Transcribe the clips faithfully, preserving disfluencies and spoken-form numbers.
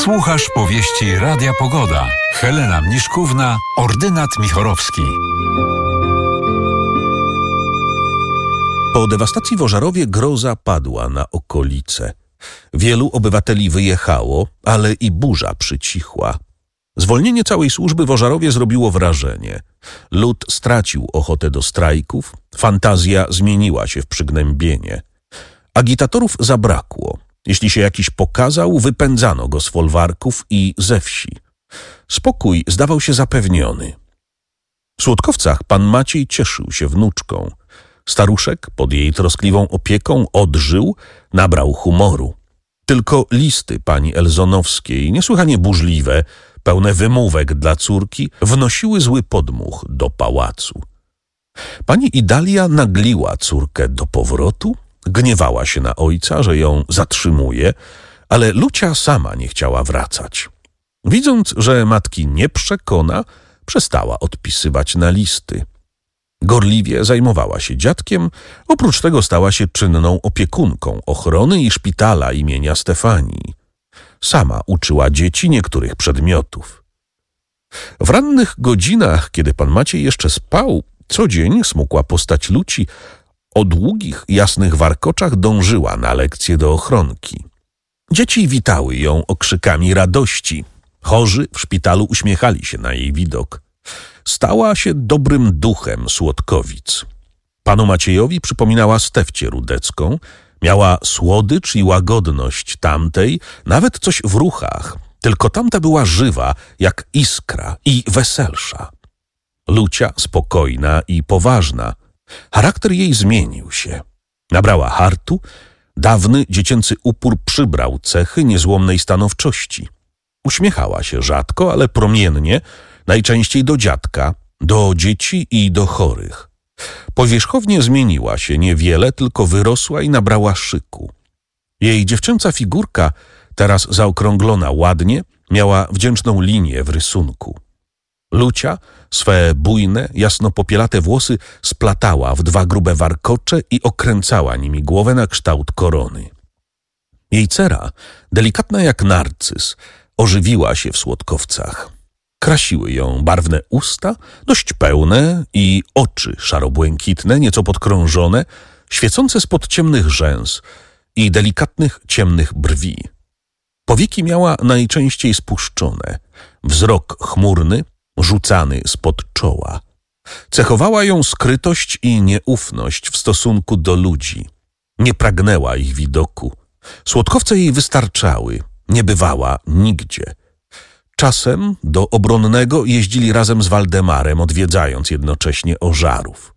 Słuchasz powieści Radia Pogoda. Helena Mniszkówna, ordynat Michorowski. Po dewastacji w Ożarowie groza padła na okolice. Wielu obywateli wyjechało, ale i burza przycichła. Zwolnienie całej służby w Ożarowie zrobiło wrażenie. Lud stracił ochotę do strajków, fantazja zmieniła się w przygnębienie. Agitatorów zabrakło. Jeśli się jakiś pokazał, wypędzano go z folwarków i ze wsi. Spokój zdawał się zapewniony. W Słodkowcach pan Maciej cieszył się wnuczką. Staruszek pod jej troskliwą opieką odżył, nabrał humoru. Tylko listy pani Elzonowskiej, niesłychanie burzliwe, pełne wymówek dla córki, wnosiły zły podmuch do pałacu. Pani Idalia nagliła córkę do powrotu, gniewała się na ojca, że ją zatrzymuje, ale Lucia sama nie chciała wracać. Widząc, że matki nie przekona, przestała odpisywać na listy. Gorliwie zajmowała się dziadkiem, oprócz tego stała się czynną opiekunką ochrony i szpitala imienia Stefanii. Sama uczyła dzieci niektórych przedmiotów. W rannych godzinach, kiedy pan Maciej jeszcze spał, co dzień smukła postać Luci o długich, jasnych warkoczach dążyła na lekcję do ochronki. Dzieci witały ją okrzykami radości. Chorzy w szpitalu uśmiechali się na jej widok. Stała się dobrym duchem Słodkowic. Panu Maciejowi przypominała Stefcię Rudecką, miała słodycz i łagodność tamtej, nawet coś w ruchach, tylko tamta była żywa jak iskra i weselsza. Lucia spokojna i poważna. Charakter jej zmienił się. Nabrała hartu, dawny dziecięcy upór przybrał cechy niezłomnej stanowczości. Uśmiechała się rzadko, ale promiennie, najczęściej do dziadka, do dzieci i do chorych. Powierzchownie zmieniła się niewiele, tylko wyrosła i nabrała szyku. Jej dziewczęca figurka, teraz zaokrąglona ładnie, miała wdzięczną linię w rysunku. Lucia swe bujne, jasno popielate włosy splatała w dwa grube warkocze i okręcała nimi głowę na kształt korony. Jej cera, delikatna jak narcyz, ożywiła się w Słodkowcach. Krasiły ją barwne usta, dość pełne, i oczy szarobłękitne, nieco podkrążone, świecące spod ciemnych rzęs i delikatnych, ciemnych brwi. Powieki miała najczęściej spuszczone, wzrok chmurny, rzucany spod czoła. Cechowała ją skrytość i nieufność w stosunku do ludzi. Nie pragnęła ich widoku. Słodkowce jej wystarczały, nie bywała nigdzie. Czasem do Obronnego jeździli razem z Waldemarem, odwiedzając jednocześnie Ożarów.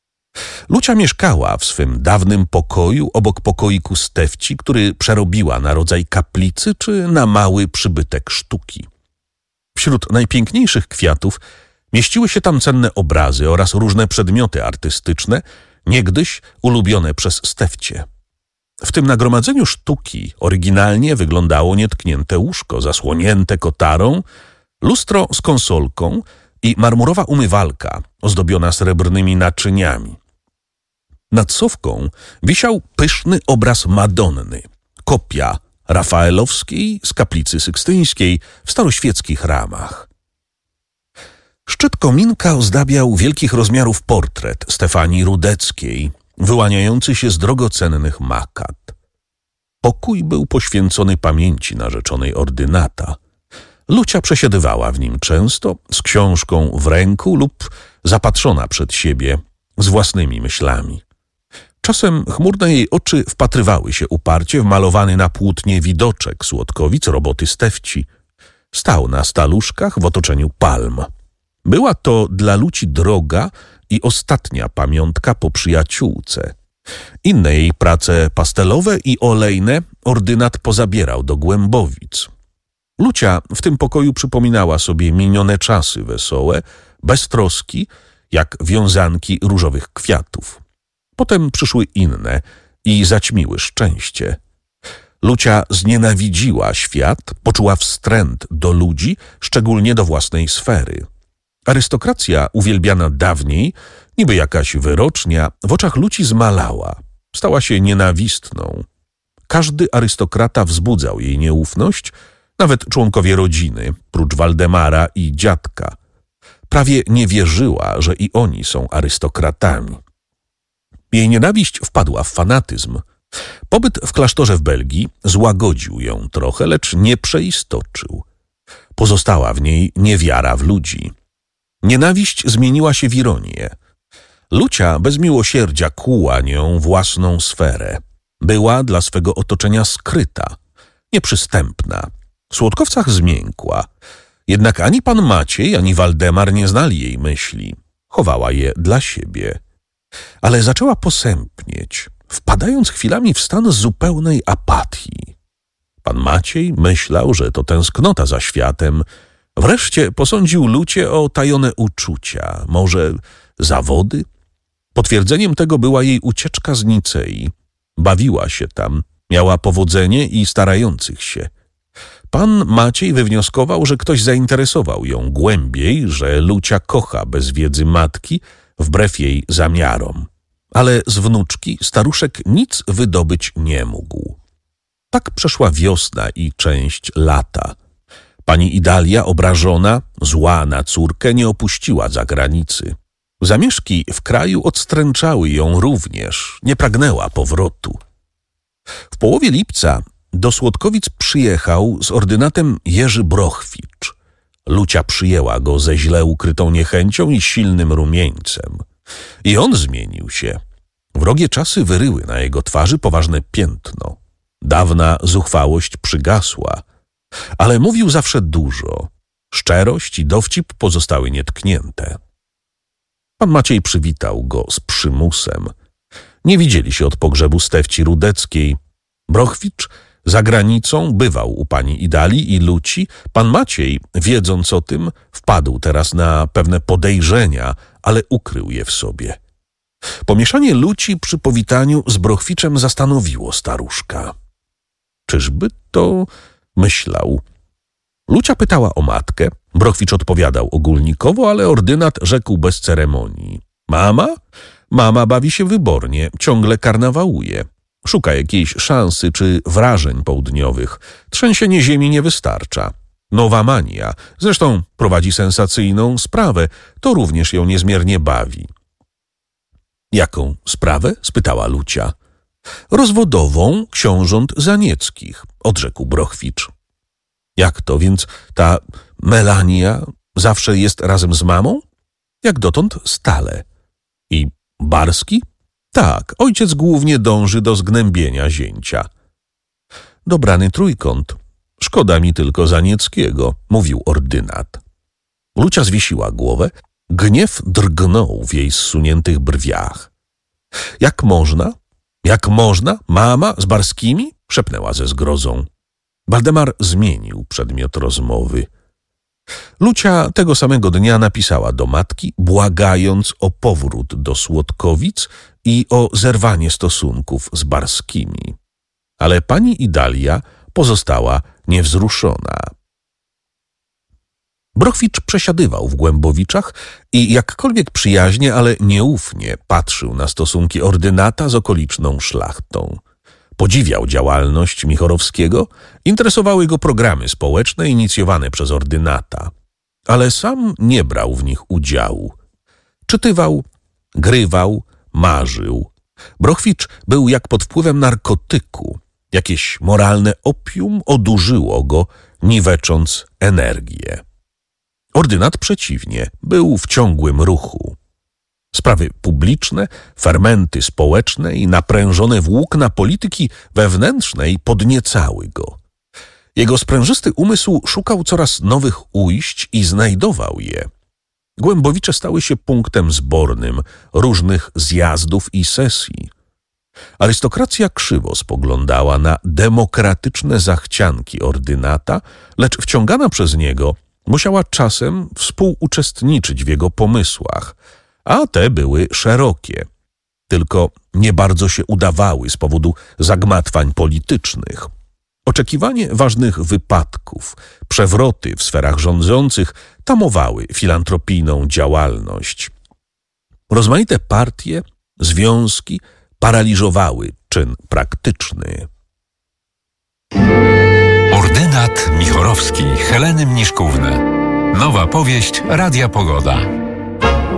Lucia mieszkała w swym dawnym pokoju obok pokoiku Stefci, który przerobiła na rodzaj kaplicy czy na mały przybytek sztuki. Wśród najpiękniejszych kwiatów mieściły się tam cenne obrazy oraz różne przedmioty artystyczne, niegdyś ulubione przez Stefcię. W tym nagromadzeniu sztuki oryginalnie wyglądało nietknięte łóżko zasłonięte kotarą, lustro z konsolką i marmurowa umywalka ozdobiona srebrnymi naczyniami. Nad sofką wisiał pyszny obraz Madonny, kopia rafaelowskiej z kaplicy sykstyńskiej w staroświeckich ramach. Szczyt kominka ozdabiał wielkich rozmiarów portret Stefanii Rudeckiej, wyłaniający się z drogocennych makat. Pokój był poświęcony pamięci narzeczonej ordynata. Lucia przesiadywała w nim często, z książką w ręku lub zapatrzona przed siebie, z własnymi myślami. Czasem chmurne jej oczy wpatrywały się uparcie w malowany na płótnie widoczek Słodkowic roboty Stefci. Stał na staluszkach w otoczeniu palm. Była to dla Luci droga i ostatnia pamiątka po przyjaciółce. Inne jej prace pastelowe i olejne ordynat pozabierał do Głębowic. Lucia w tym pokoju przypominała sobie minione czasy wesołe, bez troski, jak wiązanki różowych kwiatów. Potem przyszły inne i zaćmiły szczęście. Lucia znienawidziła świat, poczuła wstręt do ludzi, szczególnie do własnej sfery. Arystokracja, uwielbiana dawniej, niby jakaś wyrocznia, w oczach Luci zmalała. Stała się nienawistną. Każdy arystokrata wzbudzał jej nieufność, Nawet członkowie rodziny, prócz Waldemara i dziadka, prawie nie wierzyła, że i oni są arystokratami. Jej nienawiść wpadła w fanatyzm. Pobyt w klasztorze w Belgii złagodził ją trochę, lecz nie przeistoczył. Pozostała w niej niewiara w ludzi. Nienawiść zmieniła się w ironię. Lucia bez miłosierdzia kuła nią własną sferę. Była dla swego otoczenia skryta, nieprzystępna. W słodkowcach zmiękła. Jednak ani pan Maciej, ani Waldemar nie znali jej myśli. Chowała je dla siebie. Ale zaczęła posępnieć, wpadając chwilami w stan zupełnej apatii. Pan Maciej myślał, że to tęsknota za światem. Wreszcie posądził Lucię o tajone uczucia, może zawody? Potwierdzeniem tego była jej ucieczka z Nicei. Bawiła się tam, miała powodzenie i starających się. Pan Maciej wywnioskował, że ktoś zainteresował ją głębiej, że Lucia kocha bez wiedzy matki, wbrew jej zamiarom. Ale z wnuczki staruszek nic wydobyć nie mógł. Tak przeszła wiosna i część lata. Pani Idalia, obrażona, zła na córkę, nie opuściła zagranicy. Zamieszki w kraju odstręczały ją również, nie pragnęła powrotu. W połowie lipca do Słodkowic przyjechał z ordynatem Jerzy Brochwicz. Lucia przyjęła go ze źle ukrytą niechęcią i silnym rumieńcem. I on zmienił się. Wrogie czasy wyryły na jego twarzy poważne piętno. Dawna zuchwałość przygasła, ale mówił zawsze dużo. Szczerość i dowcip pozostały nietknięte. Pan Maciej przywitał go z przymusem. Nie widzieli się od pogrzebu Stefci Rudeckiej. Brochwicz za granicą bywał u pani Idalii i Luci. Pan Maciej, wiedząc o tym, wpadł teraz na pewne podejrzenia, ale ukrył je w sobie. Pomieszanie Luci przy powitaniu z Brochwiczem zastanowiło staruszka. Czyżby to myślał? Lucia pytała o matkę. Brochwicz odpowiadał ogólnikowo, ale ordynat rzekł bez ceremonii. Mama? Mama bawi się wybornie, ciągle karnawałuje. Szuka jakiejś szansy czy wrażeń południowych. Trzęsienie ziemi nie wystarcza. Nowa mania. Zresztą prowadzi sensacyjną sprawę. To również ją niezmiernie bawi. Jaką sprawę? Spytała Lucia. Rozwodową książąt Zanieckich, odrzekł Brochwicz. Jak to, więc ta Melania zawsze jest razem z mamą? Jak dotąd stale. I Barski? Tak, ojciec głównie dąży do zgnębienia zięcia. Dobrany trójkąt. Szkoda mi tylko Zanieckiego, mówił ordynat. Lucia zwiesiła głowę. Gniew drgnął w jej zsuniętych brwiach. Jak można? Jak można? Mama z Barskimi? Szepnęła ze zgrozą. Waldemar zmienił przedmiot rozmowy. Lucia tego samego dnia napisała do matki, błagając o powrót do Słodkowic i o zerwanie stosunków z Barskimi. Ale pani Idalia pozostała niewzruszona. Brochwicz przesiadywał w Głębowiczach i jakkolwiek przyjaźnie, ale nieufnie patrzył na stosunki ordynata z okoliczną szlachtą. Podziwiał działalność Michorowskiego, interesowały go programy społeczne inicjowane przez ordynata, ale sam nie brał w nich udziału. Czytywał, grywał, marzył. Brochwicz był jak pod wpływem narkotyku. Jakieś moralne opium odurzyło go, niwecząc energię. Ordynat przeciwnie, był w ciągłym ruchu. Sprawy publiczne, fermenty społeczne i naprężone włókna polityki wewnętrznej podniecały go. Jego sprężysty umysł szukał coraz nowych ujść i znajdował je. Głębowicze stały się punktem zbornym różnych zjazdów i sesji. Arystokracja krzywo spoglądała na demokratyczne zachcianki ordynata, lecz wciągana przez niego musiała czasem współuczestniczyć w jego pomysłach, a te były szerokie, tylko nie bardzo się udawały z powodu zagmatwań politycznych. Oczekiwanie ważnych wypadków, przewroty w sferach rządzących tamowały filantropijną działalność. Rozmaite partie, związki paraliżowały czyn praktyczny. Ordynat Michorowski. Heleny Mniszkówny. Nowa powieść Radia Pogoda.